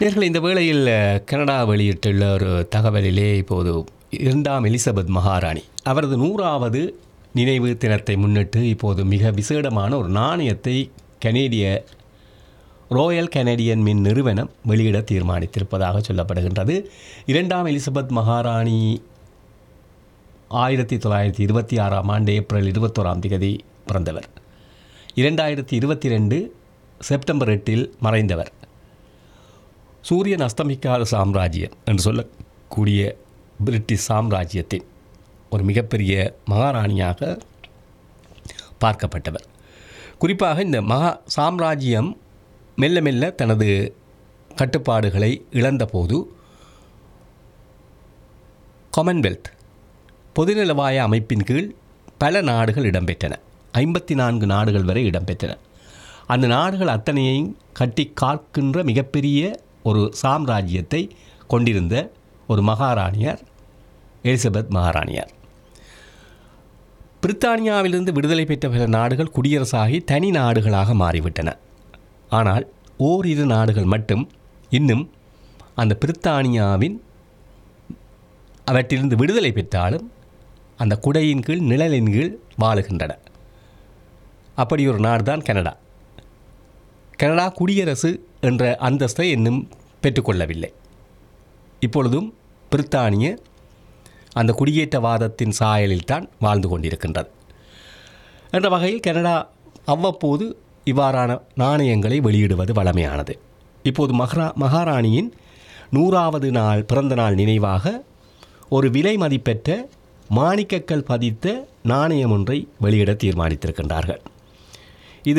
நேயர்களே, இந்த வேளையில் கனடா வெளியிட்டுள்ள ஒரு தகவலிலே இப்போது 2ஆம் எலிசபெத் மகாராணி அவரது 100வது நினைவு தினத்தை முன்னிட்டு இப்போது மிக விசேடமான ஒரு நாணயத்தை கனேடிய ராயல் கனடியன் மின் நிறுவனம் வெளியிட தீர்மானித்திருப்பதாக சொல்லப்படுகின்றது. 2ஆம் எலிசபெத் மகாராணி 1926ஆம் ஆண்டு ஏப்ரல் 21ஆம் தேதி பிறந்தவர். 2022 செப்டம்பர் 8இல் மறைந்தவர். சூரியன் அஸ்தமிக்காத சாம்ராஜ்யம் என்று சொல்லக்கூடிய பிரிட்டிஷ் சாம்ராஜ்யத்தின் ஒரு மிகப்பெரிய மகாராணியாக பார்க்கப்பட்டவர். குறிப்பாக இந்த சாம்ராஜ்யம் மெல்ல மெல்ல தனது கட்டுப்பாடுகளை இழந்தபோது காமன்வெல்த் பொதுநலவாய அமைப்பின் கீழ் பல நாடுகள் இடம்பெற்றன. 54 நாடுகள் வரை இடம்பெற்றன. அந்த நாடுகள் அத்தனையையும் கட்டி காக்கின்ற மிகப்பெரிய ஒரு சாம்ராஜ்யத்தை கொண்டிருந்த ஒரு மகாராணியார் எலிசபெத் மகாராணியார். பிரித்தானியாவிலிருந்து விடுதலை பெற்ற பல நாடுகள் குடியரசாகி தனி நாடுகளாக மாறிவிட்டன. ஆனால் ஓரிரு நாடுகள் மட்டும் இன்னும் அந்த பிரித்தானியாவின் அவற்றிலிருந்து விடுதலை பெற்றாலும் அந்த குடையின் கீழ் நிழலின் கீழ் வாழுகின்றன. அப்படி ஒரு நாடு தான் கனடா. கனடா குடியரசு என்ற அந்தஸ்தை இன்னும் பெற்றுக்கொள்ளவில்லை. இப்பொழுதும் பிரித்தானிய அந்த குடியேற்றவாதத்தின் சாயலில் தான் வாழ்ந்து கொண்டிருக்கின்றது. என்ற வகையில் கனடா அவ்வப்போது இவ்வாறான நாணயங்களை வெளியிடுவது வழமையானது. இப்போது மகாராணியின் 100வது பிறந்த நாள் நினைவாக ஒரு விலை மதிப்பெற்ற மாணிக்கக்கல் பதித்த நாணயம் ஒன்றை வெளியிட தீர்மானித்திருக்கின்றார்கள். இது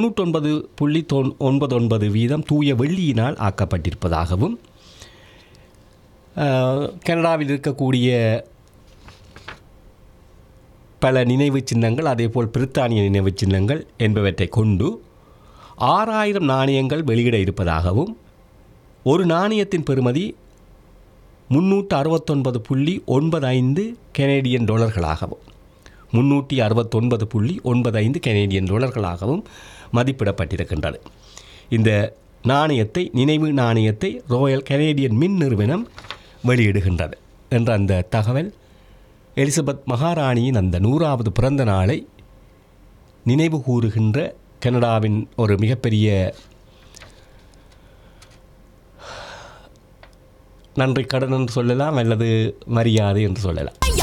99.99% தூய வெள்ளியினால் ஆக்கப்பட்டிருப்பதாகவும் கனடாவில் இருக்கக்கூடிய பல நினைவு சின்னங்கள், அதேபோல் பிரித்தானிய நினைவு சின்னங்கள் என்பவற்றை கொண்டு 6000 நாணயங்கள் வெளியிட இருப்பதாகவும் ஒரு நாணயத்தின் பெறுமதி $369.95 கனேடியன் டாலர்களாகவும் 369.95 கனேடியன் டாலர்களாகவும் மதிப்பிடப்பட்டிருக்கின்றது. இந்த நாணயத்தை, நினைவு நாணயத்தை ராயல் கனேடியன் மின் நிறுவனம் வெளியிடுகின்றது என்ற அந்த தகவல் எலிசபெத் மகாராணியின் அந்த 100வது பிறந்த நாளை நினைவு கூறுகின்ற கனடாவின் ஒரு மிகப்பெரிய நன்றி கடன் என்று சொல்லலாம், அல்லது மரியாதை என்று சொல்லலாம்.